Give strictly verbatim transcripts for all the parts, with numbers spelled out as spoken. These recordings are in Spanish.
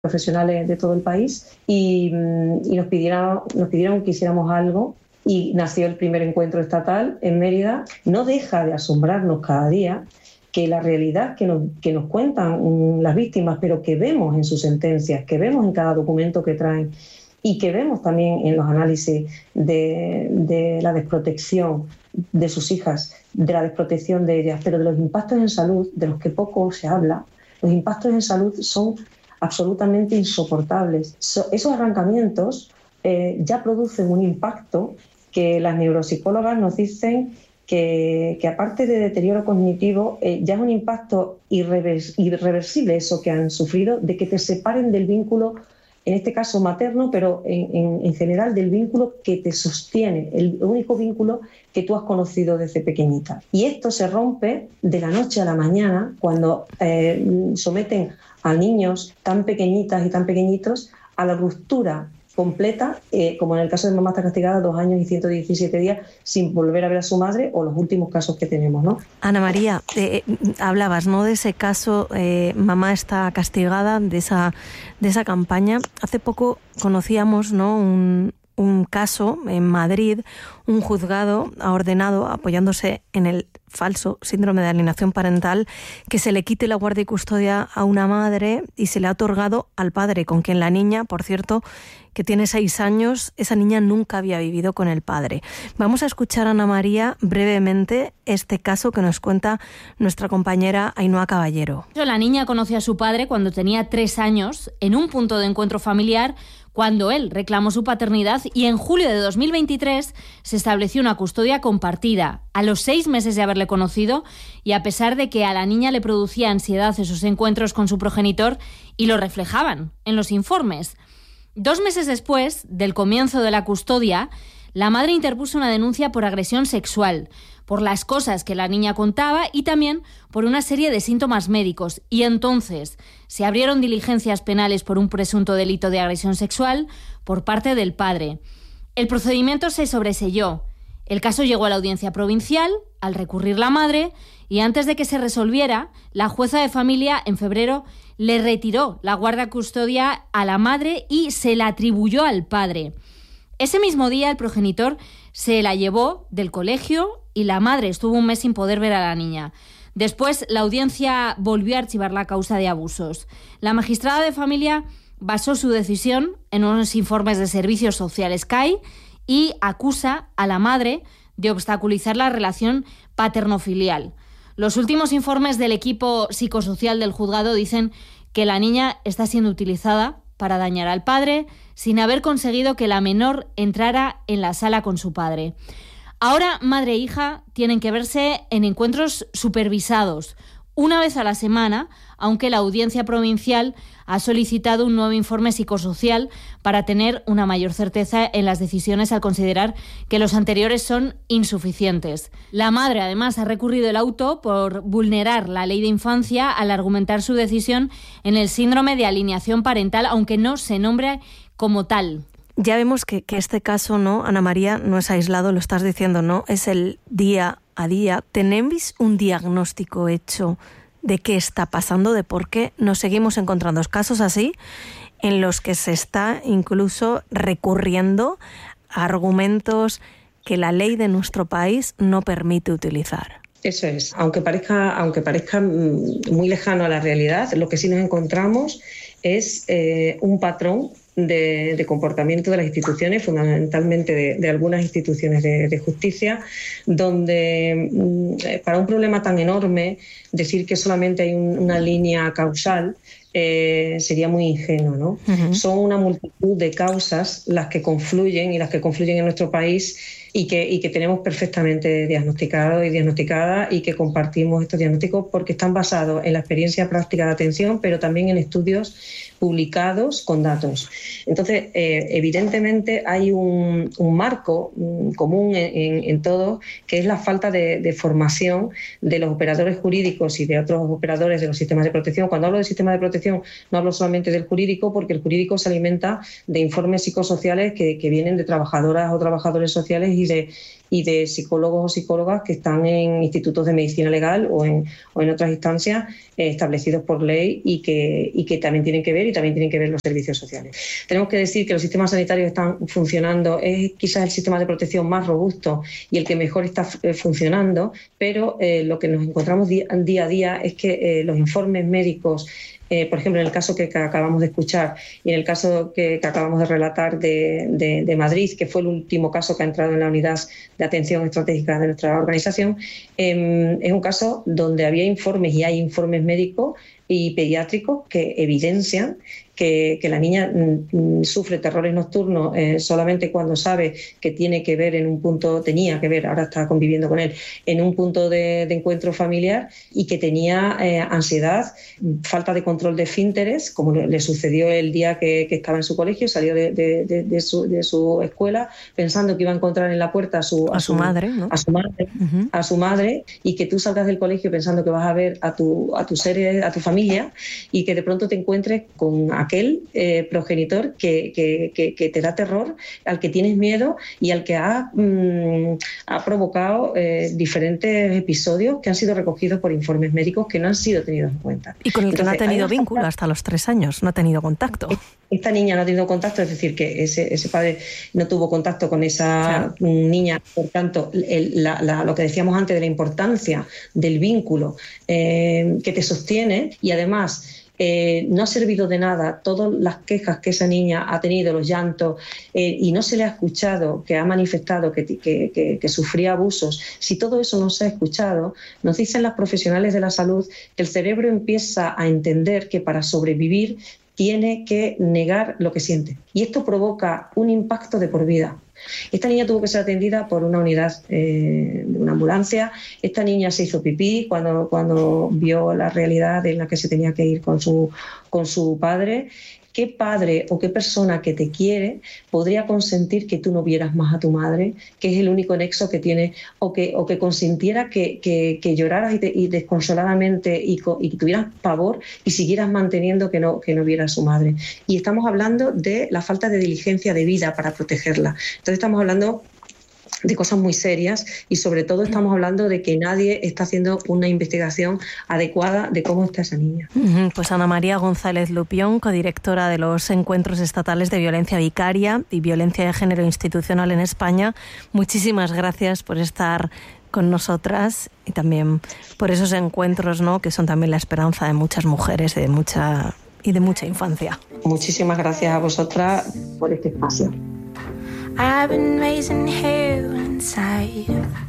profesionales de todo el país y, y nos, pidieron, nos pidieron que hiciéramos algo y nació el primer encuentro estatal en Mérida. No deja de asombrarnos cada día que la realidad que nos, que nos cuentan las víctimas, pero que vemos en sus sentencias, que vemos en cada documento que traen y que vemos también en los análisis de, de la desprotección de sus hijas, de la desprotección de ellas, pero de los impactos en salud, de los que poco se habla. Los impactos en salud son absolutamente insoportables. So, esos arrancamientos eh, ya producen un impacto que las neuropsicólogas nos dicen que, que aparte de deterioro cognitivo, eh, ya es un impacto irrevers- irreversible eso que han sufrido, de que te separen del vínculo, en este caso materno, pero en, en, en general del vínculo que te sostiene, el único vínculo que tú has conocido desde pequeñita. Y esto se rompe de la noche a la mañana cuando eh, someten a niños tan pequeñitas y tan pequeñitos a la ruptura completa, eh, como en el caso de Mamá está castigada, dos años y ciento diecisiete días sin volver a ver a su madre, o los últimos casos que tenemos, ¿no? Ana María, eh, hablabas, ¿no?, de ese caso, eh, Mamá está castigada, de esa, de esa campaña. Hace poco conocíamos, ¿no?, un, un caso en Madrid. Un juzgado ha ordenado, apoyándose en el falso síndrome de alienación parental, que se le quite la guardia y custodia a una madre y se le ha otorgado al padre, con quien la niña, por cierto, que tiene seis años, esa niña nunca había vivido con el padre. Vamos a escuchar, Ana María, brevemente este caso que nos cuenta nuestra compañera Ainhoa Caballero. La niña conoció a su padre cuando tenía tres años, en un punto de encuentro familiar, cuando él reclamó su paternidad, y en julio de dos mil veintitrés se estableció una custodia compartida. A los seis meses de haberle conocido, y a pesar de que a la niña le producía ansiedad esos encuentros con su progenitor, y lo reflejaban en los informes. Dos meses después del comienzo de la custodia, la madre interpuso una denuncia por agresión sexual, por las cosas que la niña contaba y también por una serie de síntomas médicos. Y entonces se abrieron diligencias penales por un presunto delito de agresión sexual por parte del padre. El procedimiento se sobreseyó. El caso llegó a la audiencia provincial, al recurrir la madre, y antes de que se resolviera, la jueza de familia en febrero le retiró la guardia custodia a la madre y se la atribuyó al padre. Ese mismo día el progenitor se la llevó del colegio y la madre estuvo un mes sin poder ver a la niña. Después la audiencia volvió a archivar la causa de abusos. La magistrada de familia basó su decisión en unos informes de Servicios Sociales C A I y acusa a la madre de obstaculizar la relación paterno-filial. Los últimos informes del equipo psicosocial del juzgado dicen que la niña está siendo utilizada para dañar al padre sin haber conseguido que la menor entrara en la sala con su padre. Ahora, madre e hija tienen que verse en encuentros supervisados, una vez a la semana, aunque la audiencia provincial ha solicitado un nuevo informe psicosocial para tener una mayor certeza en las decisiones al considerar que los anteriores son insuficientes. La madre, además, ha recurrido el auto por vulnerar la ley de infancia al argumentar su decisión en el síndrome de alienación parental, aunque no se nombre como tal. Ya vemos que, que este caso, ¿no, Ana María, no es aislado, lo estás diciendo, ¿no? Es el día a día. ¿Tenéis un diagnóstico hecho de qué está pasando, de por qué nos seguimos encontrando casos así, en los que se está incluso recurriendo a argumentos que la ley de nuestro país no permite utilizar? Eso es. Aunque parezca, aunque parezca muy lejano a la realidad, lo que sí nos encontramos es eh, un patrón De, de comportamiento de las instituciones, fundamentalmente de, de algunas instituciones de, de justicia, donde mm, para un problema tan enorme decir que solamente hay un, una línea causal eh, sería muy ingenuo, ¿no? Uh-huh. Son una multitud de causas las que confluyen y las que confluyen en nuestro país y que, y que tenemos perfectamente diagnosticado y diagnosticada y que compartimos estos diagnósticos porque están basados en la experiencia práctica de atención, pero también en estudios publicados con datos. Entonces, eh, evidentemente hay un, un marco un, común en, en, en todo, que es la falta de, de formación de los operadores jurídicos y de otros operadores de los sistemas de protección. Cuando hablo de sistema de protección no hablo solamente del jurídico, porque el jurídico se alimenta de informes psicosociales que, que vienen de trabajadoras o trabajadores sociales y de, y de psicólogos o psicólogas que están en institutos de medicina legal o en, o en otras instancias eh, establecidos por ley y que, y que también tienen que ver y también tienen que ver los servicios sociales. Tenemos que decir que los sistemas sanitarios están funcionando, es quizás el sistema de protección más robusto y el que mejor está eh, funcionando, pero eh, lo que nos encontramos día, día a día es que eh, los informes médicos, Eh, por ejemplo, en el caso que, que acabamos de escuchar y en el caso que, que acabamos de relatar de, de, de Madrid, que fue el último caso que ha entrado en la unidad de atención estratégica de nuestra organización, eh, es un caso donde había informes y hay informes médicos y pediátricos que evidencian que, que la niña mm, sufre terrores nocturnos eh, solamente cuando sabe que tiene que ver en un punto, tenía que ver, ahora está conviviendo con él, en un punto de, de encuentro familiar y que tenía eh, ansiedad, falta de control de esfínteres, como le, le sucedió el día que, que estaba en su colegio, salió de, de, de, de, su, de su escuela pensando que iba a encontrar en la puerta a su, a, a su, su madre, ¿no? a su madre, uh-huh. a su madre, y que tú salgas del colegio pensando que vas a ver a tu, a tu serie, a tu familia, y que de pronto te encuentres con aquel eh, progenitor que, que, que, que te da terror, al que tienes miedo y al que ha, mmm, ha provocado eh, diferentes episodios que han sido recogidos por informes médicos que no han sido tenidos en cuenta. Y con el que Entonces, no ha tenido vínculo hasta los tres años, no ha tenido contacto. Esta niña no ha tenido contacto, es decir, que ese, ese padre no tuvo contacto con esa claro. niña. Por tanto, el, la, la, lo que decíamos antes de la importancia del vínculo eh, que te sostiene, y además Eh, no ha servido de nada todas las quejas que esa niña ha tenido, los llantos, eh, y no se le ha escuchado, que ha manifestado que, que, que, que sufría abusos. Si todo eso no se ha escuchado, nos dicen las profesionales de la salud que el cerebro empieza a entender que para sobrevivir tiene que negar lo que siente. Y esto provoca un impacto de por vida. Esta niña tuvo que ser atendida por una unidad eh, de una ambulancia. Esta niña se hizo pipí cuando, cuando vio la realidad en la que se tenía que ir con su, con su padre. ¿Qué padre o qué persona que te quiere podría consentir que tú no vieras más a tu madre, que es el único nexo que tiene, o que, o que consintiera que, que, que lloraras y, te, y desconsoladamente y, y que tuvieras pavor y siguieras manteniendo que no, que no viera a su madre? Y estamos hablando de la falta de diligencia de vida para protegerla. Entonces estamos hablando de cosas muy serias y sobre todo estamos hablando de que nadie está haciendo una investigación adecuada de cómo está esa niña. Pues Ana María González Lupión, codirectora de los Encuentros Estatales de Violencia Vicaria y Violencia de Género Institucional en España, muchísimas gracias por estar con nosotras y también por esos encuentros, ¿no?, que son también la esperanza de muchas mujeres y de mucha, y de mucha infancia. Muchísimas gracias a vosotras por este espacio. I've been raising hell inside of a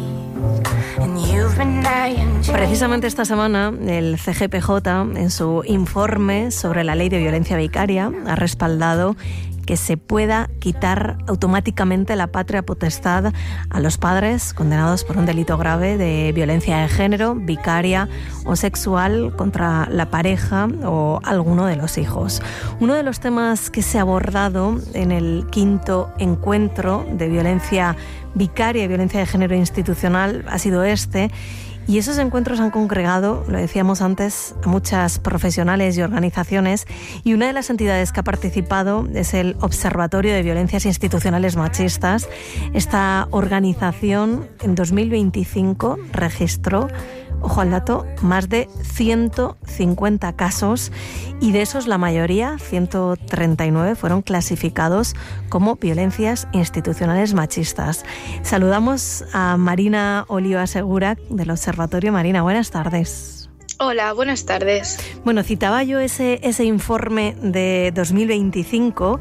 cave, and you've been lying. Precisamente esta semana el C G P J, en su informe sobre la ley de violencia vicaria, ha respaldado que se pueda quitar automáticamente la patria potestad a los padres condenados por un delito grave de violencia de género, vicaria o sexual contra la pareja o alguno de los hijos. Uno de los temas que se ha abordado en el quinto encuentro de violencia vicaria y violencia de género institucional ha sido este. Y esos encuentros han congregado, lo decíamos antes, a muchas profesionales y organizaciones, y una de las entidades que ha participado es el Observatorio de Violencias Institucionales Machistas. Esta organización en dos mil veinticinco registró, ojo al dato, más de ciento cincuenta casos, y de esos la mayoría, ciento treinta y nueve, fueron clasificados como violencias institucionales machistas. Saludamos a Marina Oliva Segura del Observatorio. Marina, buenas tardes. Hola, buenas tardes. Bueno, citaba yo ese, ese informe de dos mil veinticinco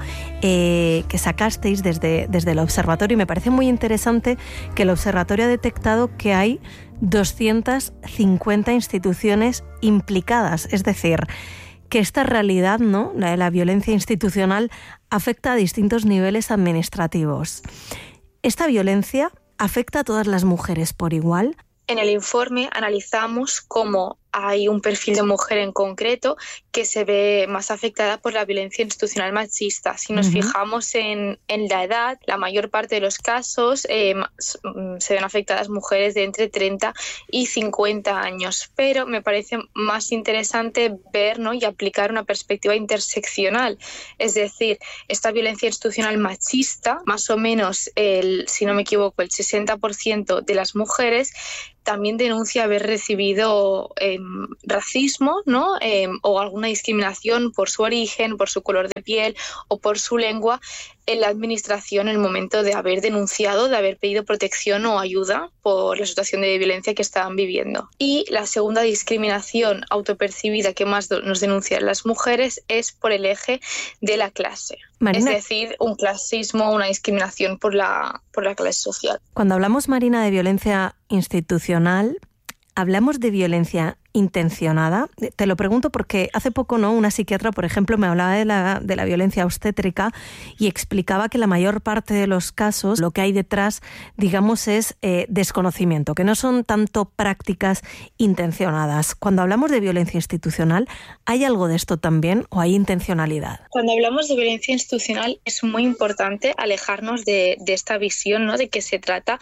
eh, que sacasteis desde, desde el Observatorio, y me parece muy interesante que el Observatorio ha detectado que hay doscientas cincuenta instituciones implicadas, es decir, que esta realidad, ¿no?, la de la violencia institucional, afecta a distintos niveles administrativos. ¿Esta violencia afecta a todas las mujeres por igual? En el informe analizamos cómo hay un perfil de mujer en concreto que se ve más afectada por la violencia institucional machista. Si nos uh-huh. fijamos en, en la edad, la mayor parte de los casos eh, se ven afectadas mujeres de entre treinta y cincuenta años, pero me parece más interesante ver, ¿no?, y aplicar una perspectiva interseccional. Es decir, esta violencia institucional machista, más o menos, el, si no me equivoco, el sesenta por ciento de las mujeres también denuncia haber recibido eh, racismo, ¿no?, eh, o alguna discriminación por su origen, por su color de piel o por su lengua en la administración en el momento de haber denunciado, de haber pedido protección o ayuda por la situación de violencia que estaban viviendo. Y la segunda discriminación autopercibida que más nos denuncian las mujeres es por el eje de la clase. Marina, es decir, un clasismo, una discriminación por la, por la clase social. Cuando hablamos, Marina, de violencia institucional, ¿hablamos de violencia intencionada? Te lo pregunto porque hace poco, ¿no?, una psiquiatra, por ejemplo, me hablaba de la, de la violencia obstétrica y explicaba que la mayor parte de los casos lo que hay detrás, digamos, es eh, desconocimiento, que no son tanto prácticas intencionadas. Cuando hablamos de violencia institucional, ¿hay algo de esto también o hay intencionalidad? Cuando hablamos de violencia institucional es muy importante alejarnos de, de esta visión, ¿no?, de que se trata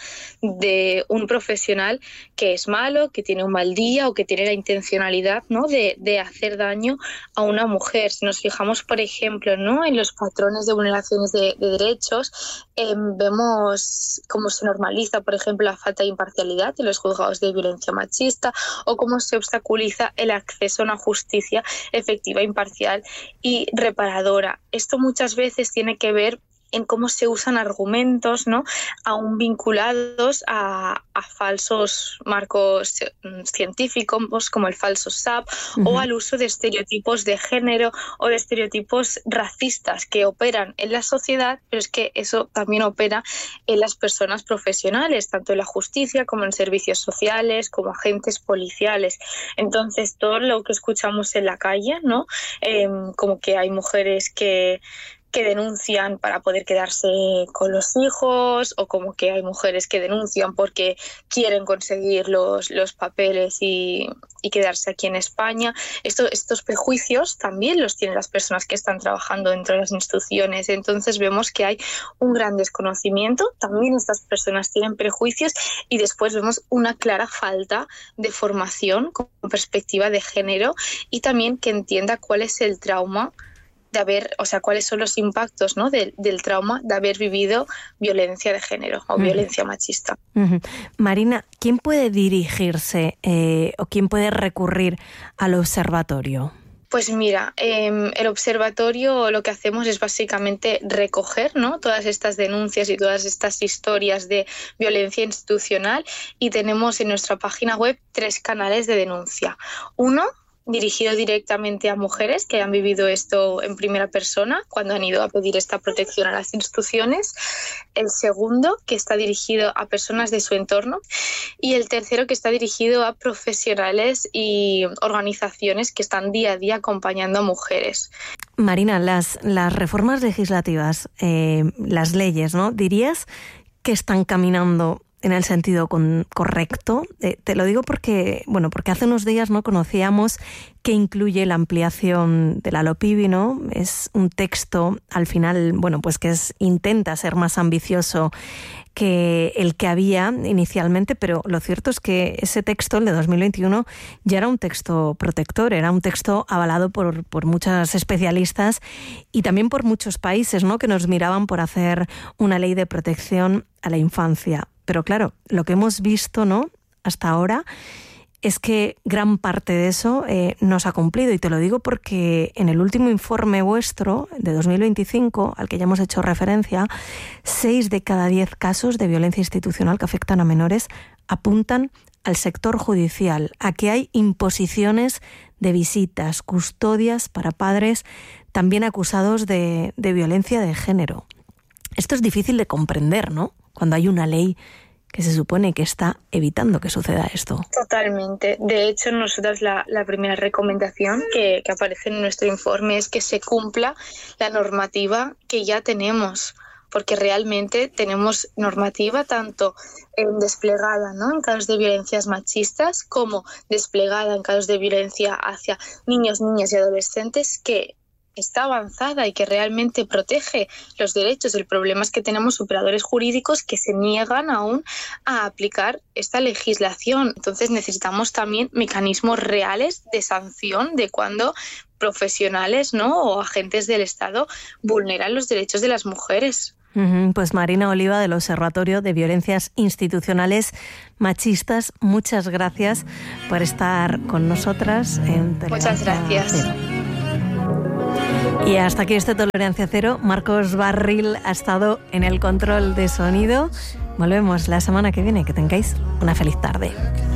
de un profesional que es malo, que tiene un mal día o que tiene la intencionalidad, ¿no?, de, de hacer daño a una mujer. Si nos fijamos, por ejemplo, ¿no?, en los patrones de vulneraciones de, de derechos, eh, vemos cómo se normaliza, por ejemplo, la falta de imparcialidad en los juzgados de violencia machista o cómo se obstaculiza el acceso a una justicia efectiva, imparcial y reparadora. Esto muchas veces tiene que ver en cómo se usan argumentos, ¿no?, aún vinculados a, a falsos marcos científicos como el falso S A P uh-huh. o al uso de estereotipos de género o de estereotipos racistas que operan en la sociedad, pero es que eso también opera en las personas profesionales, tanto en la justicia como en servicios sociales, como agentes policiales. Entonces, todo lo que escuchamos en la calle, ¿no?, eh, como que hay mujeres que que denuncian para poder quedarse con los hijos, o como que hay mujeres que denuncian porque quieren conseguir los, los papeles y, y quedarse aquí en España. Esto, estos prejuicios también los tienen las personas que están trabajando dentro de las instituciones. Entonces vemos que hay un gran desconocimiento, también estas personas tienen prejuicios, y después vemos una clara falta de formación con perspectiva de género y también que entienda cuál es el trauma de haber, o sea, cuáles son los impactos, ¿no?, del, del trauma de haber vivido violencia de género o uh-huh. violencia machista. Uh-huh. Marina, ¿quién puede dirigirse eh, o quién puede recurrir al observatorio? Pues mira, eh, el observatorio lo que hacemos es básicamente recoger, ¿no?, todas estas denuncias y todas estas historias de violencia institucional, y tenemos en nuestra página web tres canales de denuncia. Uno, dirigido directamente a mujeres que han vivido esto en primera persona cuando han ido a pedir esta protección a las instituciones. El segundo, que está dirigido a personas de su entorno. Y el tercero, que está dirigido a profesionales y organizaciones que están día a día acompañando a mujeres. Marina, las, las reformas legislativas, eh, las leyes, ¿no?, ¿dirías que están caminando en el sentido con, correcto? Eh, te lo digo porque, bueno, porque hace unos días no conocíamos que incluye la ampliación de la LOPIBI, ¿no? Es un texto, al final, bueno, pues que es, intenta ser más ambicioso que el que había inicialmente, pero lo cierto es que ese texto, el de dos mil veintiuno, ya era un texto protector, era un texto avalado por, por muchas especialistas y también por muchos países, ¿no?, que nos miraban por hacer una ley de protección a la infancia. Pero claro, lo que hemos visto, ¿no?, hasta ahora es que gran parte de eso eh, no se ha cumplido. Y te lo digo porque en el último informe vuestro, de dos mil veinticinco, al que ya hemos hecho referencia, seis de cada diez casos de violencia institucional que afectan a menores apuntan al sector judicial, a que hay imposiciones de visitas, custodias para padres también acusados de, de violencia de género. Esto es difícil de comprender, ¿no?, cuando hay una ley que se supone que está evitando que suceda esto. Totalmente. De hecho, nosotras la, la primera recomendación que, que aparece en nuestro informe es que se cumpla la normativa que ya tenemos. porque realmente tenemos normativa tanto eh, desplegada, ¿no?, en casos de violencias machistas como desplegada en casos de violencia hacia niños, niñas y adolescentes, que está avanzada y que realmente protege los derechos. El problema es que tenemos operadores jurídicos que se niegan aún a aplicar esta legislación. Entonces necesitamos también mecanismos reales de sanción de cuando profesionales, ¿no?, o agentes del Estado vulneran los derechos de las mujeres. Pues Marina Oliva, del Observatorio de Violencias Institucionales Machistas, muchas gracias por estar con nosotras en Tolerancia Muchas gracias. Cero. Y hasta aquí este Tolerancia Cero. Marcos Barril ha estado en el control de sonido. Volvemos la semana que viene. Que tengáis una feliz tarde.